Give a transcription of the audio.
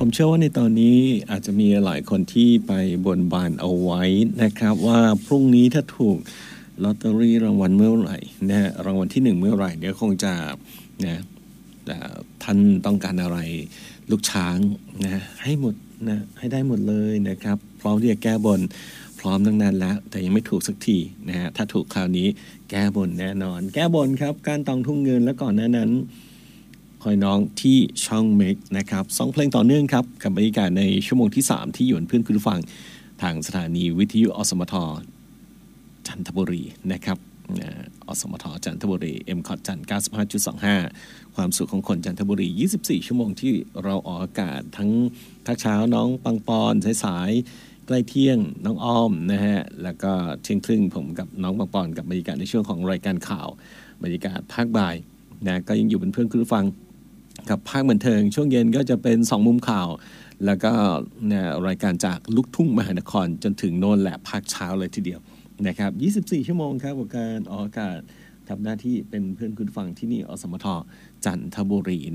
ผมเชื่อว่าในตอนนี้อาจจะมีหลายคนที่ไปบนบานเอาไว้นะครับว่าพรุ่งนี้ถ้าถูกลอตเตอรี่รางวัลเมื่อไหร่นะรางวัลที่1เมื่อไหร่เดี๋ยวคงจะนะท่านต้องการอะไรลูกช้างนะให้หมดนะให้ได้หมดเลยนะครับพร้อมที่จะแก้บนพร้อมตั้งนานแล้วแต่ยังไม่ถูกสักทีนะฮะถ้าถูกคราวนี้แก้บนแน่นอนแก้บนครับการตองทุ่งเงินและก่อนหน้านั้นคอยน้องที่ช่องเมกนะครับ2เพลงต่อเนื่องครับกับบรรยากาศในชั่วโมงที่3ที่หยวนเพื่อนคุณผู้ฟังทางสถานีวิทยุอสมทจันทบุรีนะครับอสมทจันทบุรี MCOT จันทร์ 95.25 ความสุขของคนจันทบุรี24ชั่วโมงที่เราออกอากาศทั้งทักเช้าน้องปังปอนสายๆใกล้เที่ยงน้องอ้อมนะฮะแล้วก็เที่ยงครึ่งผมกับน้องปังปอนกับบรรยากาศในช่วงของรายการข่าวบรรยากาศภาคบ่ายนะก็ยังอยู่เป็นเพื่อนคุณผู้ฟังกับภาคบันเทิงช่วงเย็นก็จะเป็น2มุมข่าวแล้วก็รายการจากลูกทุ่งมหานครจนถึงโน่นแหละภาคเช้าเลยทีเดียวนะครับ24ชั่วโมงครับกับการออกอากาศทำหน้าที่เป็นเพื่อนคุณฟังที่นี่อสมทจันทบุรี